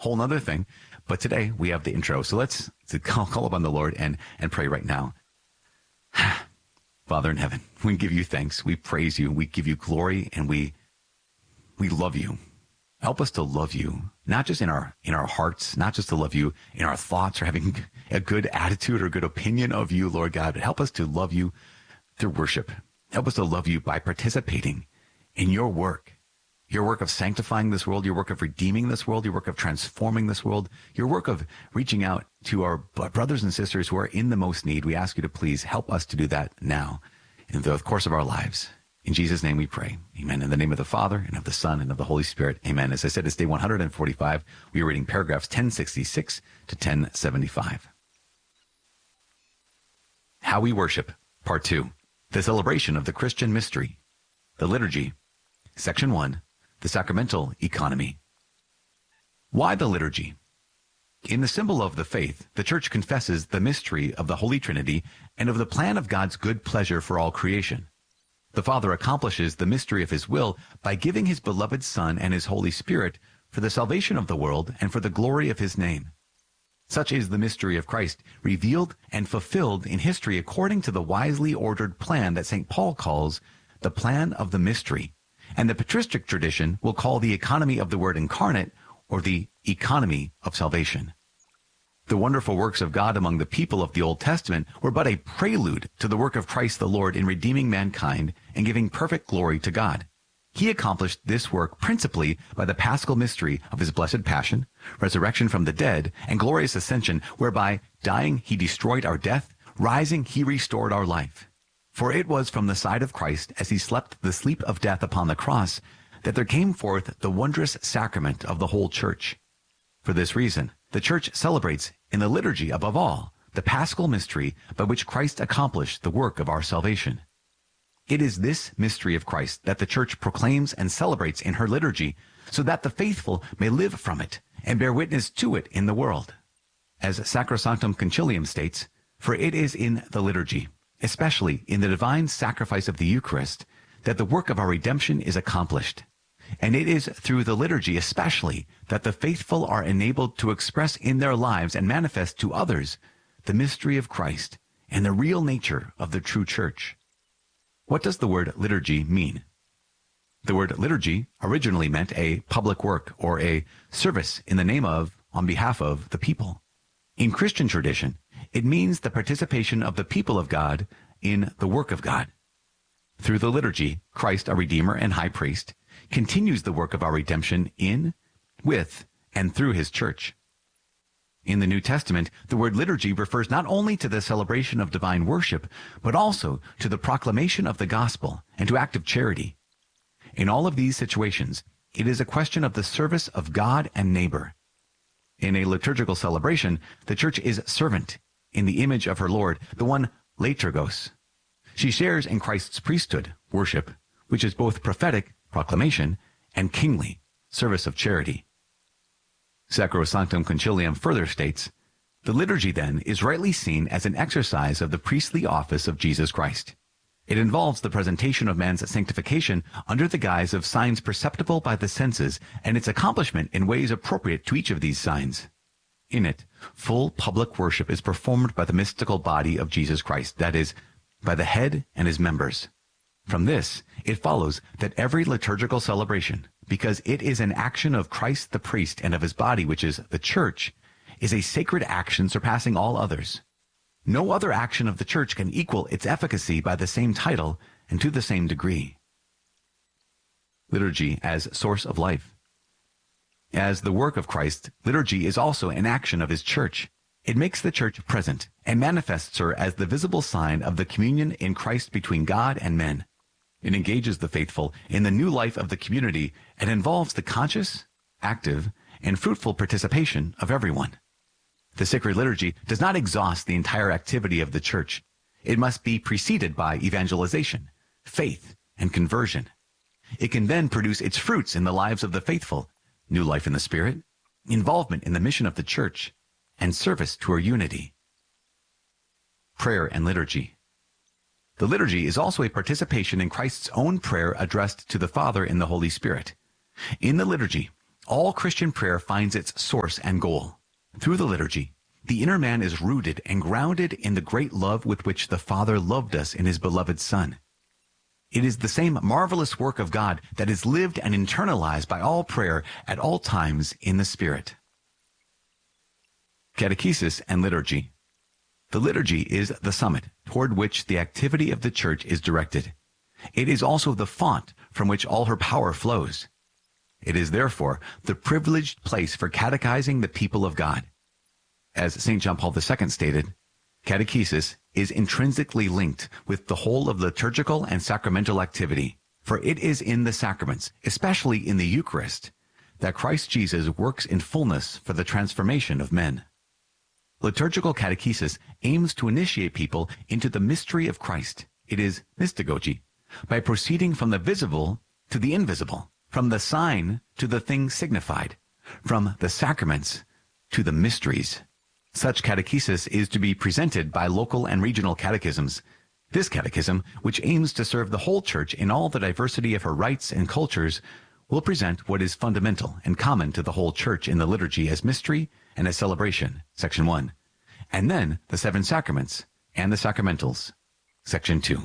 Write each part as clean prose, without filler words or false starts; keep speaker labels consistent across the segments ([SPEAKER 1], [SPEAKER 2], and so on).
[SPEAKER 1] whole nother thing. But today we have the intro. So let's call upon the Lord and pray right now. Father in heaven, we give you thanks. We praise you. We give you glory, and we love you. Help us to love you, not just in our hearts, not just to love you in our thoughts or having a good attitude or good opinion of you, Lord God, but help us to love you through worship. Help us to love you by participating in your work of sanctifying this world, your work of redeeming this world, your work of transforming this world, your work of reaching out to our brothers and sisters who are in the most need. We ask you to please help us to do that now in the course of our lives. In Jesus' name we pray. Amen. In the name of the Father, and of the Son, and of the Holy Spirit. Amen. As I said, it's day 145. We are reading paragraphs 1066 to 1075. How we worship, part 2. The celebration of the Christian mystery. The liturgy. Section 1. The sacramental economy. Why the liturgy? In the symbol of the faith, the Church confesses the mystery of the Holy Trinity and of the plan of God's good pleasure for all creation. The Father accomplishes the mystery of his will by giving his beloved Son and his Holy Spirit for the salvation of the world and for the glory of his name. Such is the mystery of Christ, revealed and fulfilled in history according to the wisely ordered plan that St. Paul calls the plan of the mystery, and the patristic tradition will call the economy of the Word incarnate, or the economy of salvation. The wonderful works of God among the people of the Old Testament were but a prelude to the work of Christ the Lord in redeeming mankind and giving perfect glory to God. He accomplished this work principally by the paschal mystery of his blessed passion, resurrection from the dead, and glorious ascension, whereby, dying, he destroyed our death, rising, he restored our life. For it was from the side of Christ, as he slept the sleep of death upon the cross, that there came forth the wondrous sacrament of the whole Church. For this reason, the Church celebrates in the liturgy, above all, the paschal mystery by which Christ accomplished the work of our salvation. It is this mystery of Christ that the Church proclaims and celebrates in her liturgy, so that the faithful may live from it and bear witness to it in the world. As Sacrosanctum Concilium states, for it is in the liturgy, especially in the divine sacrifice of the Eucharist, that the work of our redemption is accomplished. And it is through the liturgy especially that the faithful are enabled to express in their lives and manifest to others the mystery of Christ and the real nature of the true Church. What does the word liturgy mean? The word liturgy originally meant a public work or a service in the name of, on behalf of, the people. In Christian tradition, it means the participation of the people of God in the work of God. Through the liturgy, Christ, our Redeemer and High Priest, continues the work of our redemption in, with, and through his Church. In the New Testament, the word liturgy refers not only to the celebration of divine worship, but also to the proclamation of the gospel and to active charity. In all of these situations, it is a question of the service of God and neighbor. In a liturgical celebration, the Church is servant in the image of her Lord, the one liturgos. She shares in Christ's priesthood, worship, which is both prophetic, proclamation, and kingly, service of charity. Sacrosanctum Concilium further states, the liturgy then is rightly seen as an exercise of the priestly office of Jesus Christ. It involves the presentation of man's sanctification under the guise of signs perceptible by the senses and its accomplishment in ways appropriate to each of these signs. In it, full public worship is performed by the mystical body of Jesus Christ, that is, by the head and his members. From this, it follows that every liturgical celebration, because it is an action of Christ the priest and of his body, which is the Church, is a sacred action surpassing all others. No other action of the Church can equal its efficacy by the same title and to the same degree. Liturgy as source of life. As the work of Christ, liturgy is also an action of his Church. It makes the Church present and manifests her as the visible sign of the communion in Christ between God and men. It engages the faithful in the new life of the community and involves the conscious, active, and fruitful participation of everyone. The sacred liturgy does not exhaust the entire activity of the Church. It must be preceded by evangelization, faith, and conversion. It can then produce its fruits in the lives of the faithful, new life in the Spirit, involvement in the mission of the Church, and service to her unity. Prayer and liturgy. The liturgy is also a participation in Christ's own prayer addressed to the Father in the Holy Spirit. In the liturgy, All Christian prayer finds its source and goal. Through the liturgy, the inner man is rooted and grounded in the great love with which the Father loved us in his beloved Son. It is the same marvelous work of God that is lived and internalized by all prayer at all times in the Spirit. Catechesis and liturgy. The liturgy is the summit toward which the activity of the Church is directed. It is also the font from which all her power flows. It is therefore the privileged place for catechizing the people of God. As St. John Paul II stated, catechesis is intrinsically linked with the whole of liturgical and sacramental activity, for it is in the sacraments, especially in the Eucharist, that Christ Jesus works in fullness for the transformation of men. Liturgical catechesis aims to initiate people into the mystery of Christ. It is mystagogy, by proceeding from the visible to the invisible, from the sign to the thing signified, from the sacraments to the mysteries. Such catechesis is to be presented by local and regional catechisms. This catechism, which aims to serve the whole Church in all the diversity of her rites and cultures, will present what is fundamental and common to the whole Church in the liturgy as mystery and as celebration, section 1, and then the 7 sacraments and the sacramentals, section 2.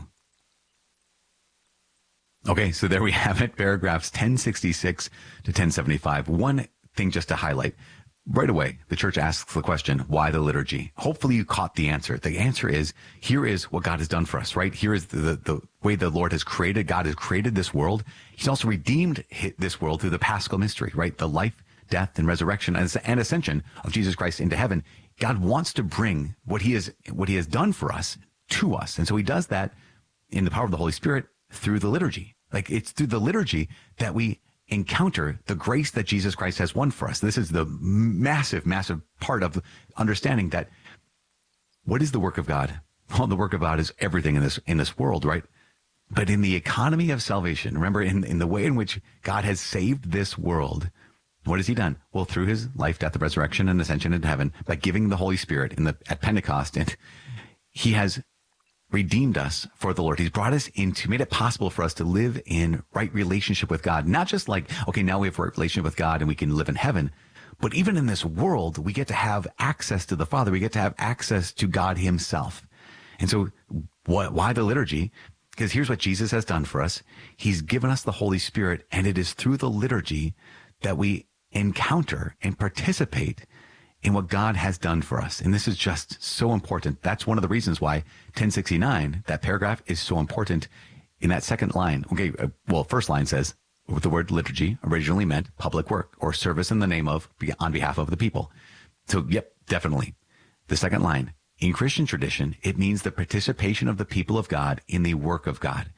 [SPEAKER 1] Okay, so there we have it, paragraphs 1066 to 1075. One thing just to highlight. Right away, the Church asks the question, why the liturgy? Hopefully you caught the answer. The answer is, here is what God has done for us, right? Here is the way the Lord has created. God has created this world. He's also redeemed this world through the Paschal mystery, right? The life, death, and resurrection and ascension of Jesus Christ into heaven. God wants to bring what he has done for us to us. And so he does that in the power of the Holy Spirit through the liturgy. Like, it's through the liturgy that we encounter the grace that Jesus Christ has won for us. This is the massive, massive part of understanding that what is the work of God? Well, the work of God is everything in this world, right? But in the economy of salvation, remember, in the way in which God has saved this world, what has he done? Well, through his life, death, resurrection, and ascension into heaven, by giving the Holy Spirit at Pentecost, and he has redeemed us for the Lord. He's brought us into, made it possible for us to live in right relationship with God. Not just like, okay, now we have a right relationship with God and we can live in heaven, but even in this world, we get to have access to the Father. We get to have access to God himself. And so why the liturgy? Because here's what Jesus has done for us. He's given us the Holy Spirit, and it is through the liturgy that we encounter and participate in what God has done for us. And this is just so important. That's one of the reasons why 1069, that paragraph, is so important in that second line. Okay, well, first line says, the word liturgy originally meant public work or service in the name of, on behalf of the people. So, yep, definitely. The second line, in Christian tradition, it means the participation of the people of God in the work of God.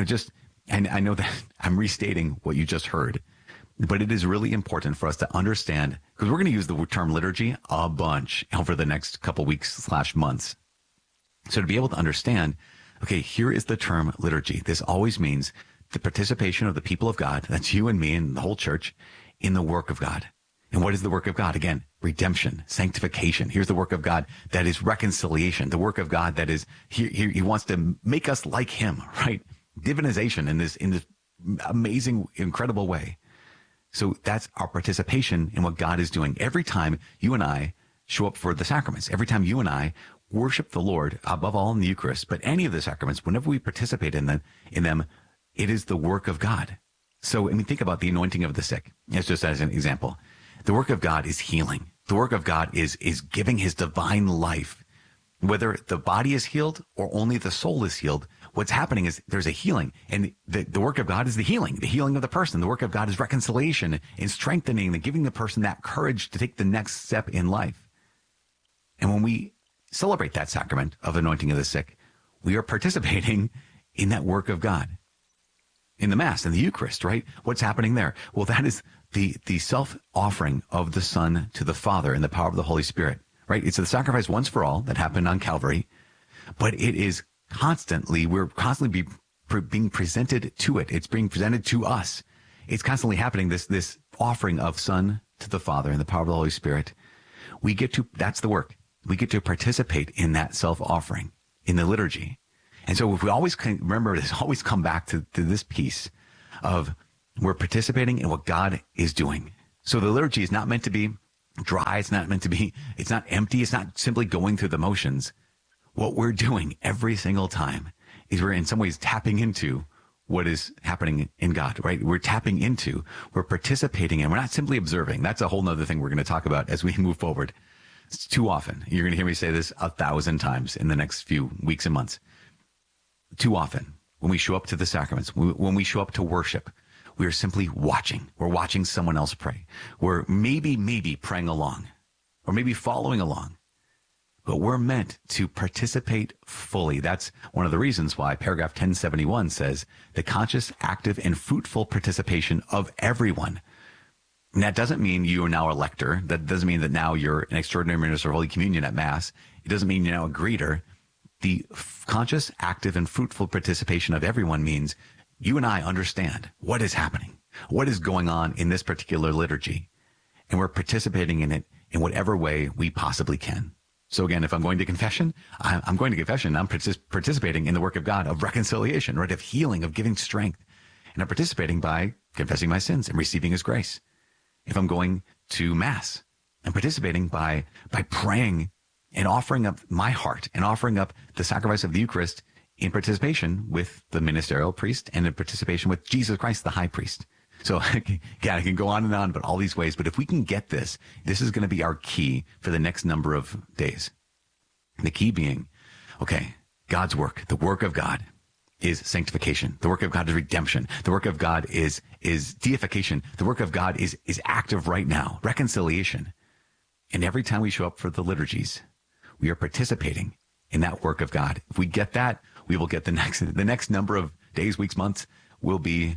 [SPEAKER 1] And I know that I'm restating what you just heard, but it is really important for us to understand, because we're going to use the term liturgy a bunch over the next couple weeks/months. So to be able to understand, okay, here is the term liturgy. This always means the participation of the people of God, that's you and me and the whole Church, in the work of God. And what is the work of God? Again, redemption, sanctification. Here's the work of God that is reconciliation. The work of God that is, he wants to make us like him, right? Divinization in this amazing, incredible way. So that's our participation in what God is doing. Every time you and I show up for the sacraments, every time you and I worship the Lord, above all in the Eucharist, but any of the sacraments, whenever we participate in them, it is the work of God. So, think about the anointing of the sick. It's just as an example. The work of God is healing. The work of God is giving his divine life. Whether the body is healed or only the soul is healed, what's happening is there's a healing. And the work of God is the healing of the person. The work of God is reconciliation and strengthening and giving the person that courage to take the next step in life. And when we celebrate that sacrament of anointing of the sick, we are participating in that work of God. In the Mass, in the Eucharist, right? What's happening there? Well, that is the self-offering of the Son to the Father in the power of the Holy Spirit. Right? It's the sacrifice once for all that happened on Calvary, but it is we're constantly being presented to it. It's being presented to us. It's constantly happening, this offering of Son to the Father in the power of the Holy Spirit. That's the work. We get to participate in that self-offering in the liturgy. And so if we always remember this, always come back to this piece of we're participating in what God is doing. So the liturgy is not meant to be dry. It's not empty. It's not simply going through the motions. What we're doing every single time is we're in some ways tapping into what is happening in God, right? We're participating in, we're not simply observing. That's a whole nother thing we're going to talk about as we move forward. It's too often. You're going to hear me say this 1,000 times in the next few weeks and months. Too often, when we show up to the sacraments, when we show up to worship, we are simply watching. We're watching someone else pray. We're maybe praying along or maybe following along. But we're meant to participate fully. That's one of the reasons why paragraph 1071 says the conscious, active, and fruitful participation of everyone. And that doesn't mean you are now a lector. That doesn't mean that now you're an extraordinary minister of Holy Communion at Mass. It doesn't mean you're now a greeter. The conscious, active, and fruitful participation of everyone means you and I understand what is happening, what is going on in this particular liturgy, and we're participating in it in whatever way we possibly can. So again, if I'm going to confession, I'm going to confession. I'm participating in the work of God, of reconciliation, right, of healing, of giving strength. And I'm participating by confessing my sins and receiving his grace. If I'm going to Mass, I'm participating by praying and offering up my heart and offering up the sacrifice of the Eucharist in participation with the ministerial priest and in participation with Jesus Christ, the high priest. So yeah, I can go on and on, but all these ways. But if we can get this is going to be our key for the next number of days. The key being, okay, God's work, the work of God is sanctification. The work of God is redemption. The work of God is deification. The work of God is active right now, reconciliation. And every time we show up for the liturgies, we are participating in that work of God. If we get that, we will get the next number of days, weeks, months will be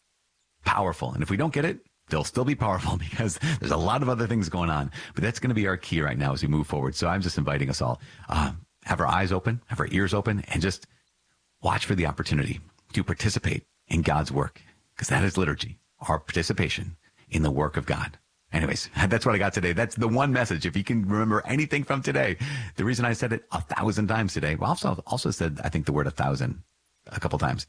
[SPEAKER 1] powerful. And if we don't get it, they'll still be powerful because there's a lot of other things going on. But that's going to be our key right now as we move forward. So I'm just inviting us all, have our eyes open, have our ears open, and just watch for the opportunity to participate in God's work, because that is liturgy, our participation in the work of God. Anyways, that's what I got today. That's the one message. If you can remember anything from today, the reason I said it 1,000 times today, well, also said, I think the word 1,000 a couple times.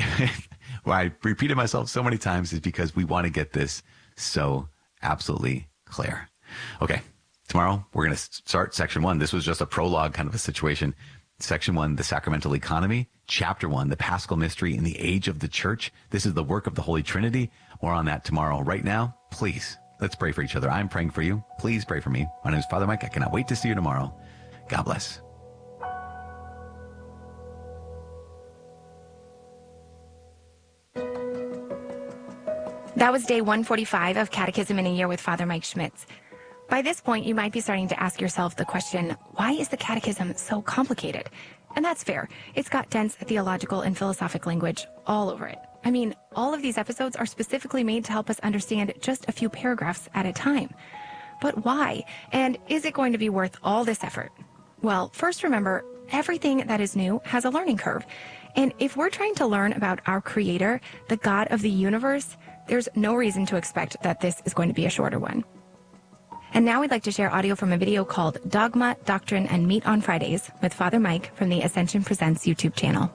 [SPEAKER 1] Why I repeated myself so many times is because we want to get this so absolutely clear. Okay. Tomorrow we're going to start section 1. This was just a prologue kind of a situation. Section 1, the sacramental economy. Chapter 1, the Paschal mystery in the age of the church. This is the work of the Holy Trinity. More on that tomorrow. Right now, please, let's pray for each other. I'm praying for you. Please pray for me. My name is Father Mike. I cannot wait to see you tomorrow. God bless.
[SPEAKER 2] That was day 145 of Catechism in a Year with Father Mike Schmitz. By this point, you might be starting to ask yourself the question, why is the Catechism so complicated? And that's fair. It's got dense theological and philosophic language all over it. I mean, all of these episodes are specifically made to help us understand just a few paragraphs at a time. But why? And is it going to be worth all this effort? Well, first remember, everything that is new has a learning curve. And if we're trying to learn about our Creator, the God of the universe, there's no reason to expect that this is going to be a shorter one. And now we'd like to share audio from a video called Dogma, Doctrine, and Meat on Fridays with Father Mike from the Ascension Presents YouTube channel.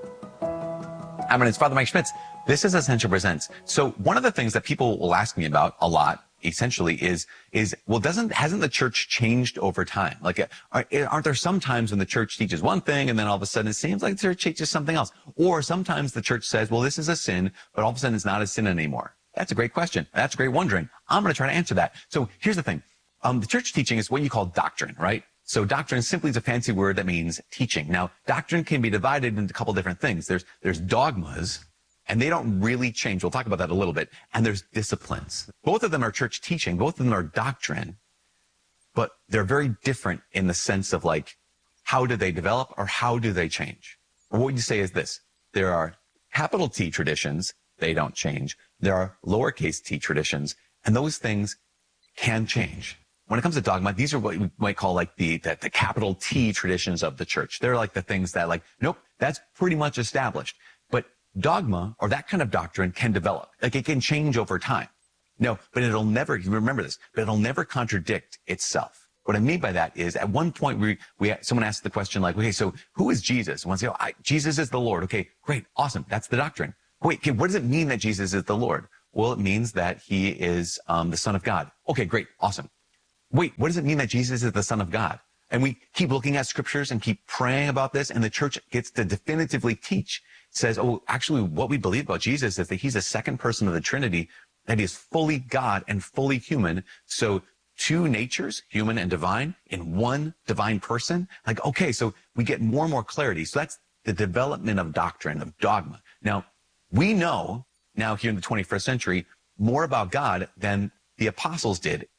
[SPEAKER 1] Hi, my name is Father Mike Schmitz. This is Ascension Presents. So one of the things that people will ask me about a lot, essentially, is well, hasn't the church changed over time? Like, aren't there some times when the church teaches one thing and then all of a sudden it seems like the church teaches something else? Or sometimes the church says, well, this is a sin, but all of a sudden it's not a sin anymore. That's a great question. That's great wondering. I'm going to try to answer that. So here's the thing. The church teaching is what you call doctrine, right? So doctrine simply is a fancy word that means teaching. Now, doctrine can be divided into a couple different things. There's dogmas, and they don't really change. We'll talk about that a little bit. And there's disciplines. Both of them are church teaching. Both of them are doctrine, but they're very different in the sense of like, how do they develop or how do they change? Or what you say is this. There are capital T traditions. They don't change. There are lowercase t traditions, and those things can change. When it comes to dogma, these are what we might call like the capital T traditions of the church. They're like the things that like, nope, that's pretty much established. But dogma or that kind of doctrine can develop. Like it can change over time. No, but it'll never, you remember this, but it'll never contradict itself. What I mean by that is at one point someone asked the question like, okay, so who is Jesus? One say, Jesus is the Lord. Okay, great. Awesome. That's the doctrine. Wait, okay, what does it mean that Jesus is the Lord? Well, it means that he is the Son of God. Okay, great. Awesome. Wait, what does it mean that Jesus is the Son of God? And we keep looking at scriptures and keep praying about this, and the church gets to definitively teach. It says, oh, actually, what we believe about Jesus is that he's a second person of the Trinity, that he is fully God and fully human. So two natures, human and divine, in one divine person. Like, okay, so we get more and more clarity. So that's the development of doctrine, of dogma. Now, we know now here in the 21st century more about God than the apostles did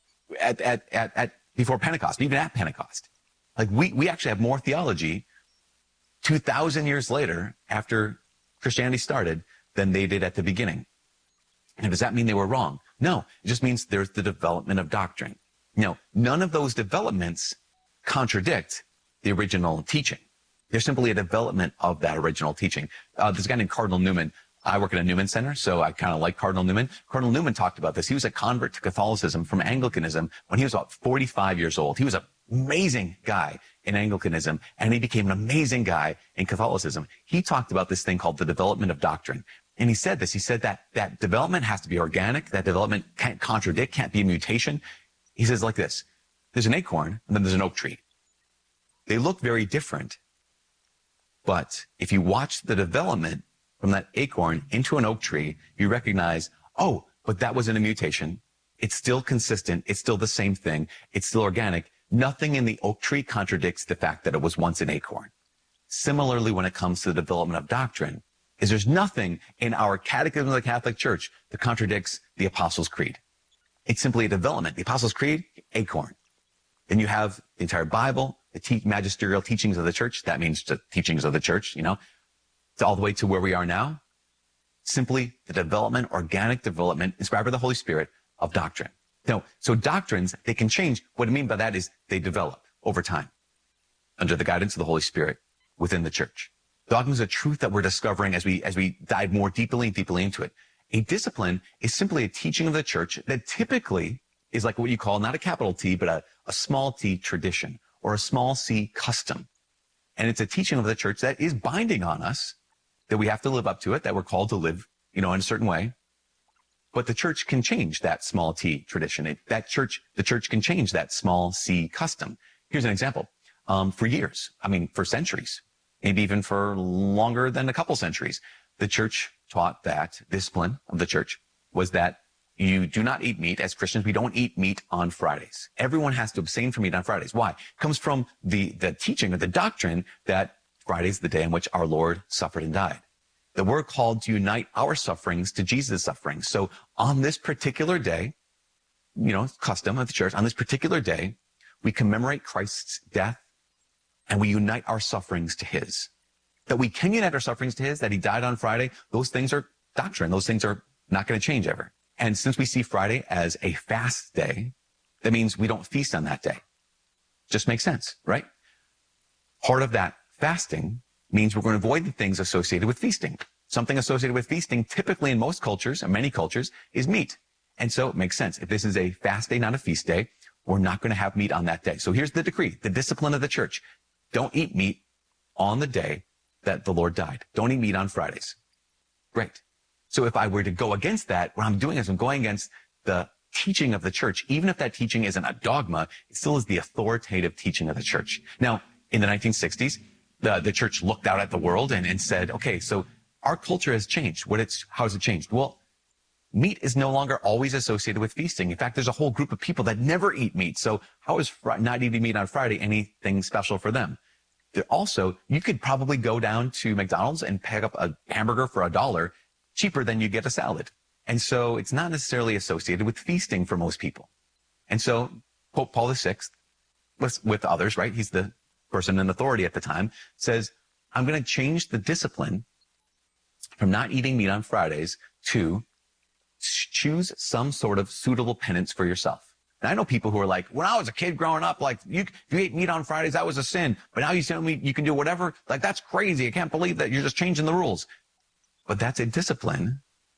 [SPEAKER 1] at before Pentecost, even at Pentecost. Like we actually have more theology 2,000 years later after Christianity started than they did at the beginning. And does that mean they were wrong? No, it just means there's the development of doctrine. Now, none of those developments contradict the original teaching. They're simply a development of that original teaching. There's a guy named Cardinal Newman. I work at a Newman Center, so I kind of like Cardinal Newman. Cardinal Newman talked about this. He was a convert to Catholicism from Anglicanism when he was about 45 years old. He was an amazing guy in Anglicanism, and he became an amazing guy in Catholicism. He talked about this thing called the development of doctrine. And he said this. He said that development has to be organic. That development can't contradict, can't be a mutation. He says like this. There's an acorn, and then there's an oak tree. They look very different. But if you watch the development from that acorn into an oak tree, you recognize, oh, but that wasn't a mutation. It's still consistent. It's still the same thing. It's still organic. Nothing in the oak tree contradicts the fact that it was once an acorn. Similarly, when it comes to the development of doctrine, is there's nothing in our Catechism of the Catholic Church that contradicts the Apostles' Creed. It's simply a development. The Apostles' Creed, acorn. Then you have the entire Bible, the magisterial teachings of the church. That means the teachings of the church, It's all the way to where we are now. Simply the development, organic development, inspired by the Holy Spirit of doctrine. No, so doctrines, they can change. What I mean by that is they develop over time under the guidance of the Holy Spirit within the church. Dogma is a truth that we're discovering as we dive more deeply and deeply into it. A discipline is simply a teaching of the church that typically is like what you call not a capital T, but a small t tradition or a small c custom. And it's a teaching of the church that is binding on us, that we have to live up to it, that we're called to live, in a certain way. But the church can change that small t tradition. The church can change that small c custom. Here's an example. For years, for centuries, maybe even for longer than a couple centuries, the church taught that discipline of the church was that you do not eat meat. As Christians, we don't eat meat on Fridays. Everyone has to abstain from meat on Fridays. Why? It comes from the teaching or the doctrine that Friday's the day in which our Lord suffered and died. That we're called to unite our sufferings to Jesus' sufferings. So on this particular day, custom of the church, on this particular day, we commemorate Christ's death and we unite our sufferings to his. That we can unite our sufferings to his, that he died on Friday, those things are doctrine. Those things are not going to change ever. And since we see Friday as a fast day, that means we don't feast on that day. Just makes sense, right? Part of that fasting means we're going to avoid the things associated with feasting. Something associated with feasting, typically in most cultures, and many cultures, is meat. And so it makes sense. If this is a fast day, not a feast day, we're not going to have meat on that day. So here's the decree, the discipline of the church. Don't eat meat on the day that the Lord died. Don't eat meat on Fridays. Great. So if I were to go against that, what I'm doing is I'm going against the teaching of the church. Even if that teaching isn't a dogma, it still is the authoritative teaching of the church. Now, in the 1960s, the church looked out at the world and said, okay, so our culture has changed. How has it changed? Well, meat is no longer always associated with feasting. In fact, there's a whole group of people that never eat meat. So how is not eating meat on Friday anything special for them? Also, you could probably go down to McDonald's and pick up a hamburger for $1 cheaper than you get a salad. And so it's not necessarily associated with feasting for most people. And so Pope Paul VI, with others, right? He's the person in authority at the time, says, I'm going to change the discipline from not eating meat on Fridays to choose some sort of suitable penance for yourself. And I know people who are like, when I was a kid growing up, like if you ate meat on Fridays, that was a sin. But now you tell me you can do whatever. Like, that's crazy. I can't believe that you're just changing the rules. But that's a discipline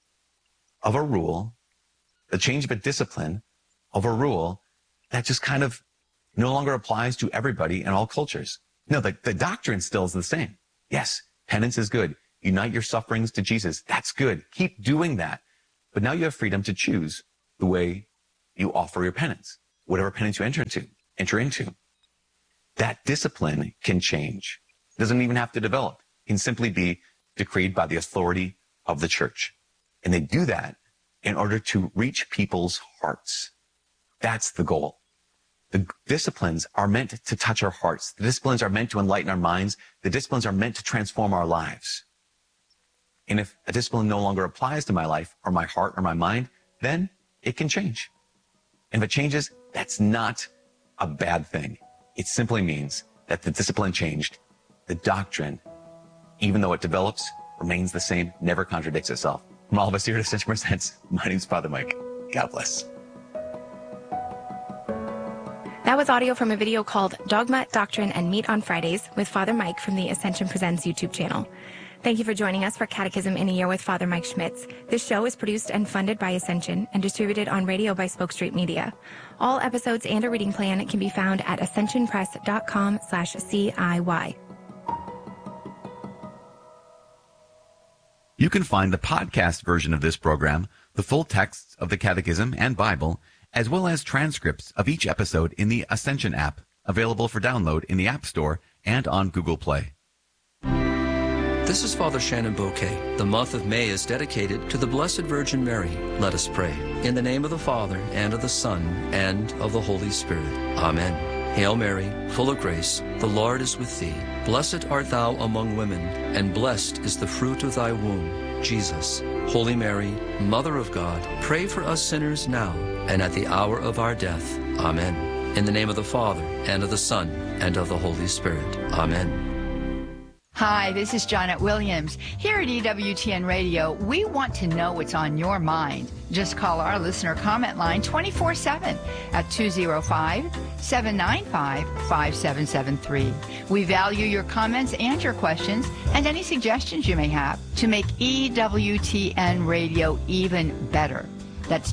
[SPEAKER 1] of a rule, the change of a discipline of a rule that just kind of no longer applies to everybody in all cultures. No, the doctrine still is the same. Yes, penance is good. Unite your sufferings to Jesus. That's good. Keep doing that. But now you have freedom to choose the way you offer your penance, whatever penance you enter into. That discipline can change. It doesn't even have to develop. It can simply be decreed by the authority of the church. And they do that in order to reach people's hearts. That's the goal. The disciplines are meant to touch our hearts. The disciplines are meant to enlighten our minds. The disciplines are meant to transform our lives. And if a discipline no longer applies to my life or my heart or my mind, then it can change. And if it changes, that's not a bad thing. It simply means that the discipline changed. The doctrine, even though it develops, remains the same, never contradicts itself. From all of us here at Ascension Presents, my name is Father Mike. God bless.
[SPEAKER 2] That was audio from a video called Dogma, Doctrine, and Meat on Fridays with Father Mike from the Ascension Presents YouTube channel. Thank you for joining us for Catechism in a Year with Father Mike Schmitz. This show is produced and funded by Ascension and distributed on radio by Spoke Street Media. All episodes and a reading plan can be found at ascensionpress.com/CIY.
[SPEAKER 1] You can find the podcast version of this program, the full texts of the Catechism and Bible, as well as transcripts of each episode in the Ascension app, available for download in the App Store and on Google Play.
[SPEAKER 3] This is Father Shannon Bouquet. The month of May is dedicated to the Blessed Virgin Mary. Let us pray. In the name of the Father, and of the Son, and of the Holy Spirit. Amen. Hail Mary, full of grace, the Lord is with thee. Blessed art thou among women, and blessed is the fruit of thy womb, Jesus. Holy Mary, Mother of God, pray for us sinners now, and at the hour of our death. Amen. In the name of the Father, and of the Son, and of the Holy Spirit. Amen.
[SPEAKER 4] Hi, this is Janet Williams. Here at EWTN Radio, we want to know what's on your mind. Just call our listener comment line 24/7 at 205-795-5773. We value your comments and your questions and any suggestions you may have to make EWTN Radio even better. That's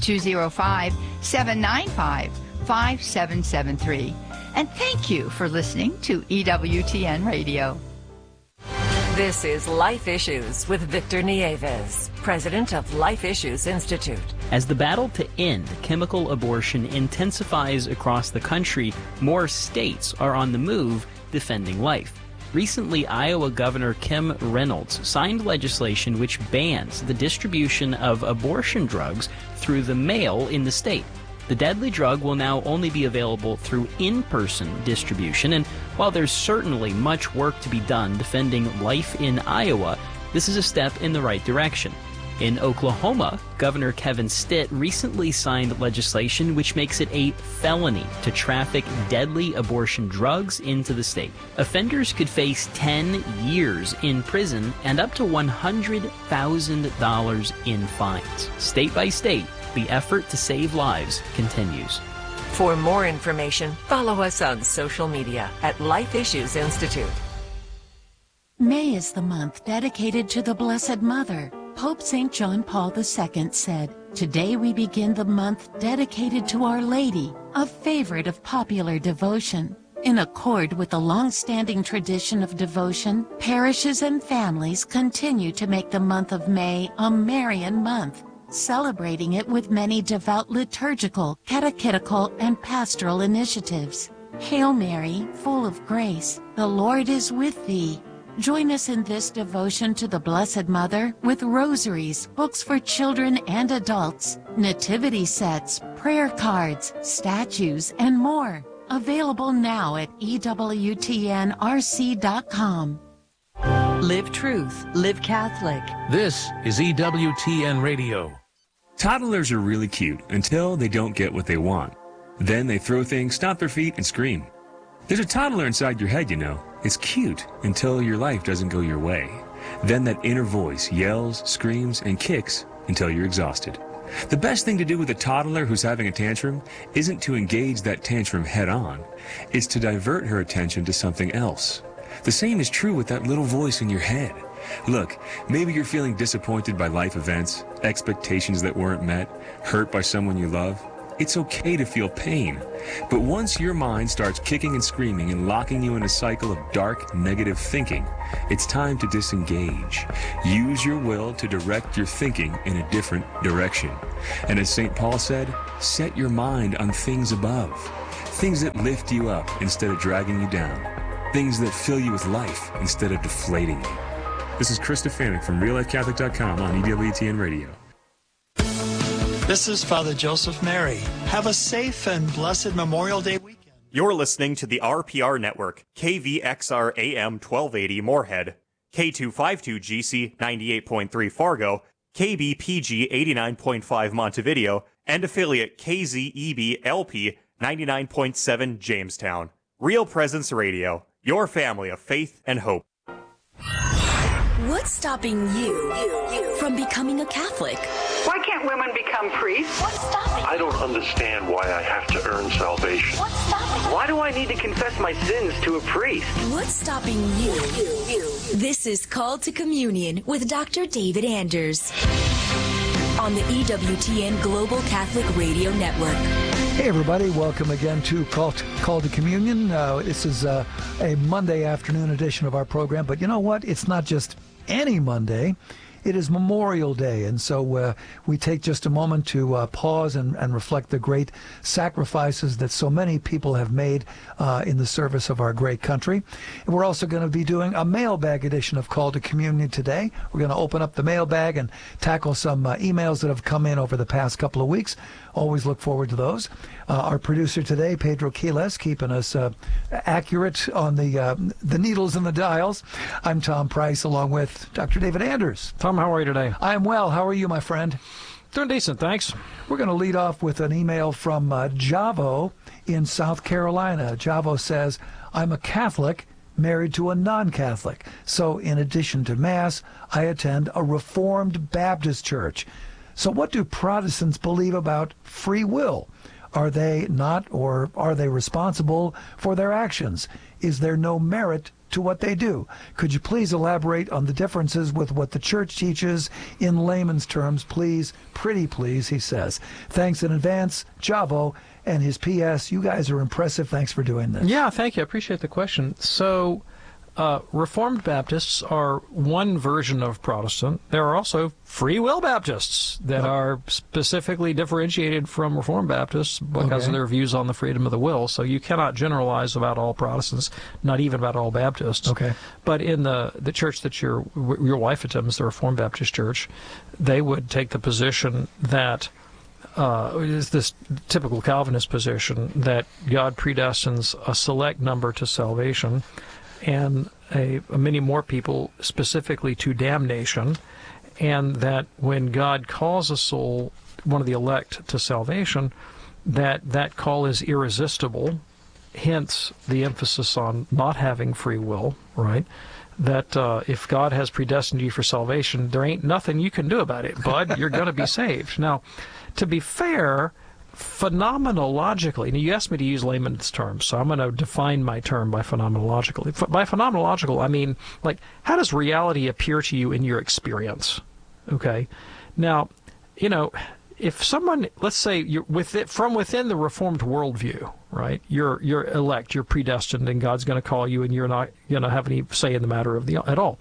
[SPEAKER 4] 205-795-5773. And thank you for listening to EWTN Radio.
[SPEAKER 5] This is Life Issues with Victor Nieves, president of Life Issues Institute.
[SPEAKER 6] As the battle to end chemical abortion intensifies across the country, more states are on the move defending life. Recently, Iowa Governor Kim Reynolds signed legislation which bans the distribution of abortion drugs through the mail in the state. The deadly drug will now only be available through in-person distribution, and while there's certainly much work to be done defending life in Iowa, this is a step in the right direction. In Oklahoma, Governor Kevin Stitt recently signed legislation which makes it a felony to traffic deadly abortion drugs into the state. Offenders could face 10 years in prison and up to $100,000 in fines. State by state, the effort to save lives continues.
[SPEAKER 5] For more information, follow us on social media at Life Issues Institute.
[SPEAKER 7] May is the month dedicated to the Blessed Mother. Pope St. John Paul II said, "Today we begin the month dedicated to Our Lady, a favorite of popular devotion." In accord with the long-standing tradition of devotion, parishes and families continue to make the month of May a Marian month, celebrating it with many devout liturgical, catechetical, and pastoral initiatives. Hail Mary, full of grace, the Lord is with thee. Join us in this devotion to the Blessed Mother with rosaries, books for children and adults, nativity sets, prayer cards, statues, and more. Available now at EWTNRC.com.
[SPEAKER 8] Live Truth, Live Catholic.
[SPEAKER 9] This is EWTN Radio. Toddlers are really cute until they don't get what they want. Then they throw things, stomp their feet, and scream. There's a toddler inside your head, you know. It's cute until your life doesn't go your way. Then that inner voice yells, screams, and kicks until you're exhausted. The best thing to do with a toddler who's having a tantrum isn't to engage that tantrum head on. It's to divert her attention to something else. The same is true with that little voice in your head. Look, maybe you're feeling disappointed by life events, expectations that weren't met, hurt by someone you love. It's okay to feel pain. But once your mind starts kicking and screaming and locking you in a cycle of dark, negative thinking, it's time to disengage. Use your will to direct your thinking in a different direction. And as St. Paul said, set your mind on things above. Things that lift you up instead of dragging you down. Things that fill you with life instead of deflating you. This is Chris Stefanik from RealLifeCatholic.com on EWTN Radio.
[SPEAKER 10] This is Father Joseph Mary. Have a safe and blessed Memorial Day weekend.
[SPEAKER 11] You're listening to the RPR Network, KVXR AM 1280 Moorhead, K252GC 98.3 Fargo, KBPG 89.5 Montevideo, and affiliate KZEB LP 99.7 Jamestown. Real Presence Radio, your family of faith and hope.
[SPEAKER 12] What's stopping you from becoming a Catholic?
[SPEAKER 13] Why can't women become priests?
[SPEAKER 12] What's stopping?
[SPEAKER 14] I don't understand why I have to earn salvation.
[SPEAKER 12] What's stopping?
[SPEAKER 13] Why do I need to confess my sins to a priest?
[SPEAKER 12] What's stopping you? This is Called to Communion with Dr. David Anders on the EWTN Global Catholic Radio Network.
[SPEAKER 15] Hey everybody, welcome again to Call to Communion. This is a Monday afternoon edition of our program, but you know what? It's not just any Monday. It is Memorial Day, and so we take just a moment to pause and reflect the great sacrifices that so many people have made in the service of our great country. And we're also going to be doing a mailbag edition of Call to Communion today. We're going to open up the mailbag and tackle some emails that have come in over the past couple of weeks. Always look forward to those. Our producer today, Pedro Quiles, keeping us accurate on the needles and the dials. I'm Tom Price, along with Dr. David Anders.
[SPEAKER 16] Tom, how are you today?
[SPEAKER 15] I'm well. How are you, my friend?
[SPEAKER 16] Doing decent, thanks.
[SPEAKER 15] We're going to lead off with an email from Javo in South Carolina. Javo says, I'm a Catholic married to a non-Catholic. So in addition to Mass, I attend a Reformed Baptist church. So what do Protestants believe about free will? Are they not, or are they responsible for their actions? Is there no merit to what they do? Could you please elaborate on the differences with what the church teaches in layman's terms, please? Pretty please, he says. Thanks in advance, Javo, and his P.S. You guys are impressive. Thanks for doing this.
[SPEAKER 16] Yeah, thank you. I appreciate the question. So, Reformed Baptists are one version of Protestant. There are also Free Will Baptists that are specifically differentiated from Reformed Baptists because of their views on the freedom of the will. So you cannot generalize about all Protestants, not even about all Baptists.
[SPEAKER 15] Okay.
[SPEAKER 16] But in the church that your wife attends, the Reformed Baptist Church, they would take the position that is this typical Calvinist position that God predestines a select number to salvation and many more people specifically to damnation, and that when God calls a soul, one of the elect, to salvation, that call is irresistible, hence the emphasis on not having free will, right? That if God has predestined you for salvation, there ain't nothing you can do about it, bud. You're going to be saved. Now, to be fair, phenomenologically, and you asked me to use layman's terms, so I'm going to define my term by phenomenologically. By phenomenological, I mean, like, how does reality appear to you in your experience? Okay? Now, you know, if someone, let's say, you're from within the Reformed worldview, right? You're elect, you're predestined, and God's going to call you, and you're not going to have any say in the matter at all.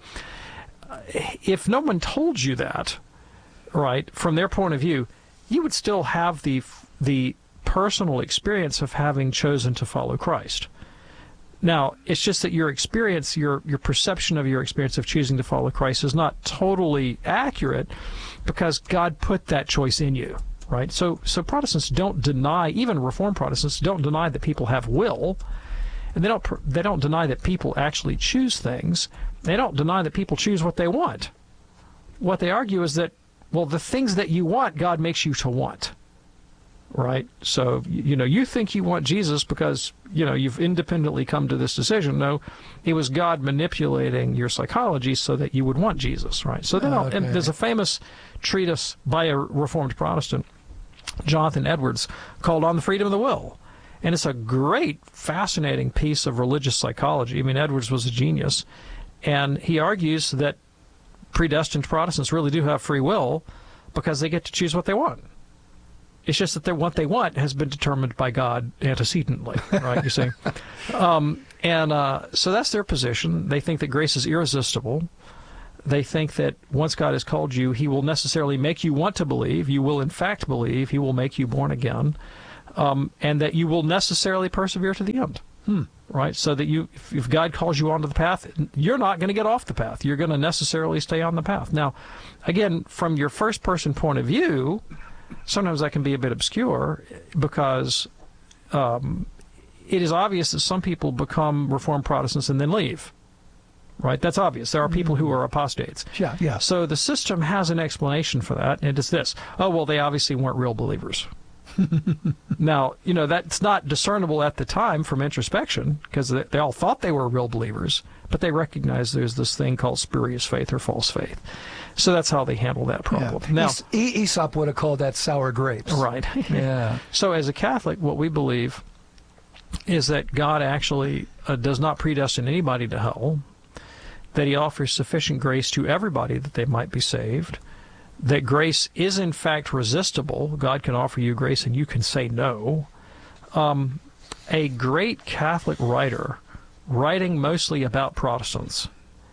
[SPEAKER 16] If no one told you that, right, from their point of view, you would still have the personal experience of having chosen to follow Christ. Now, it's just that your experience, your perception of your experience of choosing to follow Christ is not totally accurate because God put that choice in you, right? So Protestants don't deny, even Reformed Protestants don't deny that people have will, and they don't deny that people actually choose things. They don't deny that people choose what they want. What they argue is that, well, the things that you want, God makes you to want. Right? So, you think you want Jesus because, you've independently come to this decision. No, it was God manipulating your psychology so that you would want Jesus, right? So and there's a famous treatise by a Reformed Protestant, Jonathan Edwards, called On the Freedom of the Will. And it's a great, fascinating piece of religious psychology. I mean, Edwards was a genius. And he argues that predestined Protestants really do have free will because they get to choose what they want. It's just that what they want has been determined by God antecedently, right? You see? So that's their position. They think that grace is irresistible. They think that once God has called you, he will necessarily make you want to believe. You will, in fact, believe. He will make you born again. And that you will necessarily persevere to the end. Right? So that if God calls you onto the path, you're not going to get off the path. You're going to necessarily stay on the path. Now, again, from your first-person point of view, sometimes that can be a bit obscure because it is obvious that some people become Reformed Protestants and then leave. Right? That's obvious. There are people who are apostates.
[SPEAKER 15] Yeah.
[SPEAKER 16] So the system has an explanation for that, and it's this. Oh, well, they obviously weren't real believers. Now, that's not discernible at the time from introspection because they all thought they were real believers, but they recognize there's this thing called spurious faith or false faith. So that's how they handle that problem.
[SPEAKER 15] Yeah. Now, Aesop would have called that sour grapes.
[SPEAKER 16] Right.
[SPEAKER 15] Yeah.
[SPEAKER 16] So as a Catholic, what we believe is that God actually does not predestine anybody to hell, that he offers sufficient grace to everybody that they might be saved, that grace is in fact resistible. God can offer you grace and you can say no. A great Catholic writer, writing mostly about Protestants,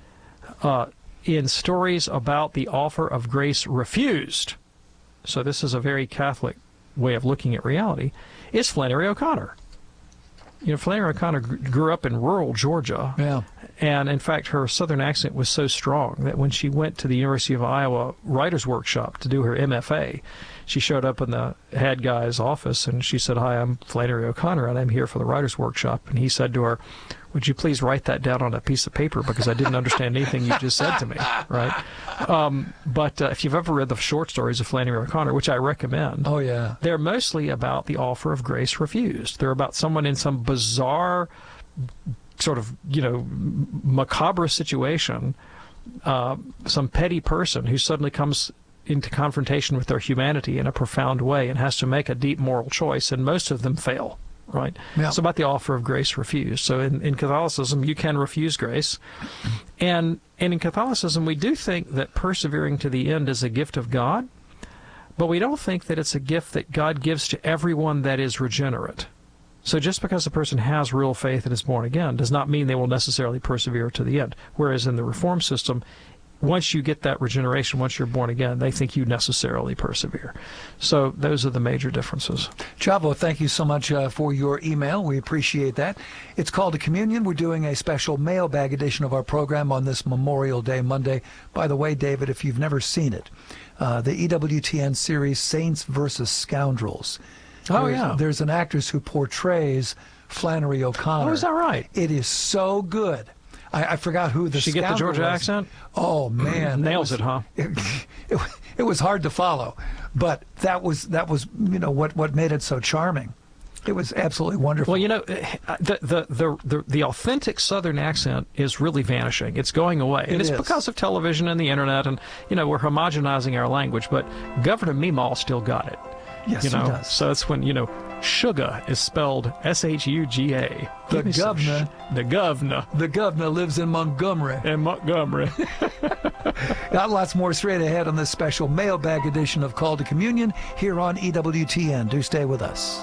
[SPEAKER 16] in stories about the offer of grace refused, so this is a very Catholic way of looking at reality, is Flannery O'Connor. Flannery O'Connor grew up in rural Georgia.
[SPEAKER 15] Yeah.
[SPEAKER 16] And, in fact, her Southern accent was so strong that when she went to the University of Iowa Writers' Workshop to do her MFA, she showed up in the head guy's office and she said, "Hi, I'm Flannery O'Connor, and I'm here for the Writers' Workshop." And he said to her, "Would you please write that down on a piece of paper because I didn't understand anything you just said to me," right? But if you've ever read the short stories of Flannery O'Connor, which I recommend,
[SPEAKER 15] oh yeah,
[SPEAKER 16] they're mostly about the offer of grace refused. They're about someone in some bizarre sort of, macabre situation, some petty person who suddenly comes into confrontation with their humanity in a profound way and has to make a deep moral choice, and most of them fail. Right?
[SPEAKER 15] Yeah.
[SPEAKER 16] It's about the offer of grace refused. So in Catholicism, you can refuse grace. And in Catholicism, we do think that persevering to the end is a gift of God, but we don't think that it's a gift that God gives to everyone that is regenerate. So just because a person has real faith and is born again does not mean they will necessarily persevere to the end. Whereas in the Reformed system, once you get that regeneration, once you're born again, they think you necessarily persevere. So those are the major differences.
[SPEAKER 15] Chavo, thank you so much for your email. We appreciate that. It's Called to Communion. We're doing a special mailbag edition of our program on this Memorial Day Monday. By the way, David, if you've never seen it, the EWTN series Saints versus Scoundrels. There's an actress who portrays Flannery O'Connor.
[SPEAKER 16] Oh, is that right?
[SPEAKER 15] It is so good. I forgot who the
[SPEAKER 16] Did she get the Georgia
[SPEAKER 15] was.
[SPEAKER 16] accent?
[SPEAKER 15] Oh man,
[SPEAKER 16] nails it, huh?
[SPEAKER 15] It was hard to follow, but that was what made it so charming. It was absolutely wonderful.
[SPEAKER 16] Well, the authentic Southern accent is really vanishing. It's going away, and it's because of television and the internet, and we're homogenizing our language. But Governor Meemaw still got it.
[SPEAKER 15] Yes, he does.
[SPEAKER 16] So that's when sugar is spelled S-H-U-G-A.
[SPEAKER 15] The governor lives in Montgomery. Got lots more straight ahead on this special mailbag edition of Call to Communion here on EWTN. Do stay with us.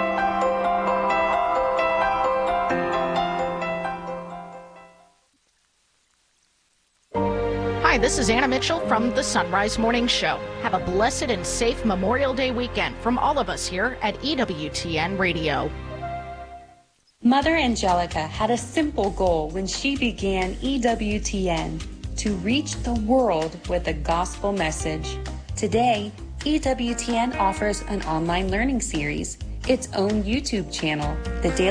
[SPEAKER 17] Hi, this is Anna Mitchell from the Sunrise Morning Show. Have a blessed and safe Memorial Day weekend from all of us here at EWTN Radio.
[SPEAKER 18] Mother Angelica had a simple goal when she began EWTN: to reach the world with a gospel message. Today, EWTN offers an online learning series, its own YouTube channel, the Daily